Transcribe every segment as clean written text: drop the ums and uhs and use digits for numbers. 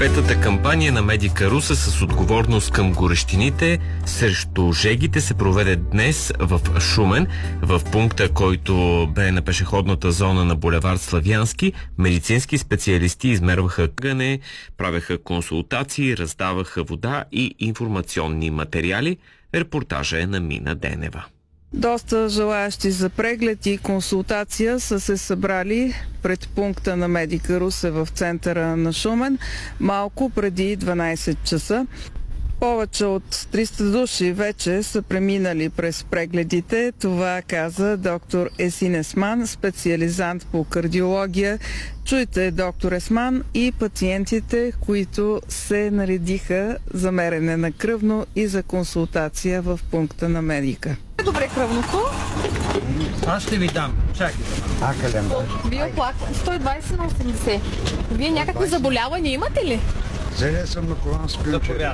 Петата кампания на Медика Русе с отговорност към горещините срещу жегите се проведе днес в Шумен. В пункта, който бе на пешеходната зона на булевард Славянски, медицински специалисти измерваха гъне, правеха консултации, раздаваха вода и информационни материали. Репортажа е на Мина Денева. Доста желаящи за преглед и консултация са се събрали пред пункта на Медика Русе в центъра на Шумен малко преди 12 часа. Повече от 300 души вече са преминали през прегледите. Това каза доктор Есин Есман, специализант по кардиология. Чуйте доктор Есман и пациентите, които се наредиха за мерене на кръвно и за консултация в пункта на Медика. Добре, кръвното. Аз ще ви дам. Чакайте. Вие оплаквате 120 на 80. Вие някакви заболявания имате ли? Зелен съм на колан с ключа.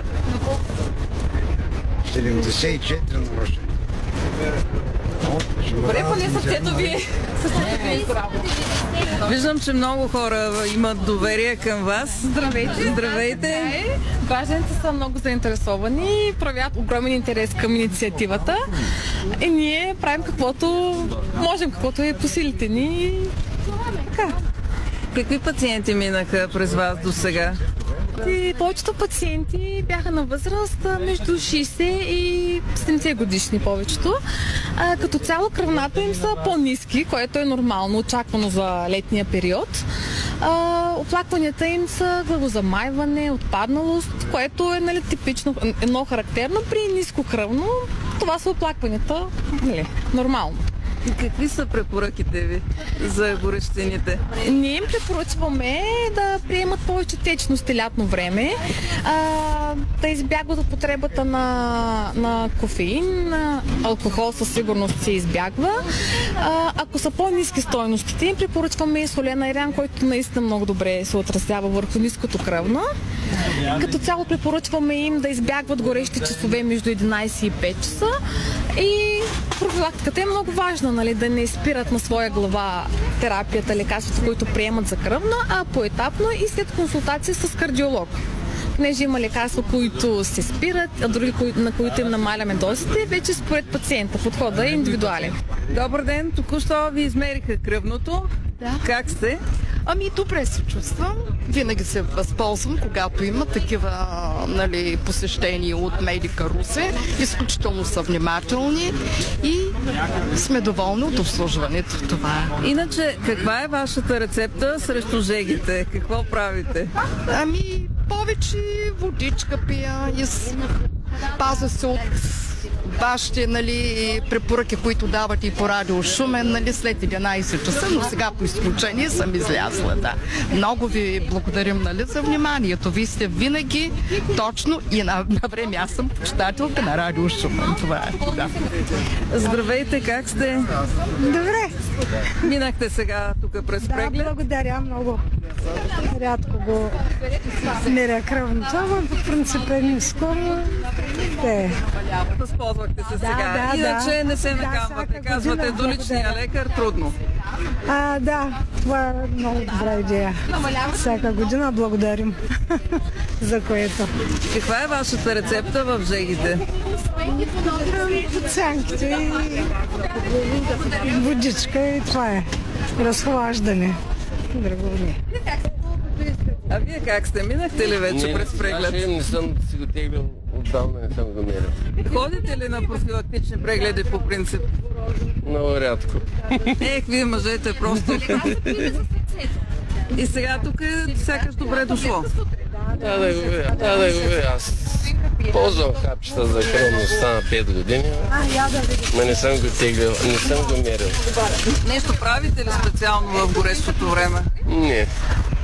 74 на още. Добре, поне сърцето ви е здраво. Виждам, че много хора имат доверие към вас. Здравейте! Здравейте! Гражданите са много заинтересовани и проявяват огромен интерес към инициативата. И ние правим каквото можем, каквото е по силите ни. Така. Какви пациенти минаха през вас до сега? Повечето пациенти бяха на възраст между 60 и 70 годишни повечето. Като цяло кръвната им са по-ниски, което е нормално, очаквано за летния период. Оплакванията им са главозамайване, отпадналост, което е типично, много характерно при ниско кръвно. Това са оплакванията, нормално. И какви са препоръките ви за горещините? Ние им препоръчваме да приемат повече течности лятно време, да избягват употребата на кофеин, алкохол със сигурност се избягва. Ако са по-ниски стойностите, им препоръчваме и солен айран, който наистина много добре се отразява върху ниското кръвно. Като цяло препоръчваме им да избягват горещи часове между 11 и 5 часа и профилактиката е много важна, да не спират на своя глава терапията, лекарствата, които приемат за кръвна, а поетапно и след консултация с кардиолог. Понеже има лекарства, които се спират, а други, на които им намаляме дозите, вече според пациента. Подходът е индивидуален. Добър ден, току-що ви измериха кръвното. Да. Как сте? Добре се чувствам. Винаги се възползвам, когато има такива посещения от Медика Русе. Изключително са внимателни и сме доволни от обслужването. Това е. Иначе, каква е вашата рецепта срещу жегите? Какво правите? Повече водичка пия и пазя се от вашите препоръки, които давате и по радио Шумен, след 11 часа, но сега по изключение съм излязла. Да. Много ви благодарим за вниманието. Вие сте винаги точно и на време. Аз съм почитателка на радио Шумен. Това е. Да. Здравейте, как сте? Добре. Минахте сега тук през преглед? Да, благодаря много. Рядко го меря кръвното, но по принцип е ниско. Възползвахте се сега. Иначе не се накамвате. Казвате до личния лекар трудно. Да, това е много добра идея. Всяка година благодарим за което. Каква е вашата рецепта в жегите? Подсянките и водичка и това е. Разхлаждане. Друго не. А вие как сте? Минахте ли вече през преглед? Аз не съм си го теглил отдавна, не съм го мерил. Ходите ли на профилактични прегледи по принцип? Много рядко. Вие мъжете просто. И сега тук е сякаш добре дошло. Да го видя. Аз ползвам хапчета за кръвността на 5 години, но не съм го теглил, не съм го мерил. Нещо правите ли специално в горещото време? Не.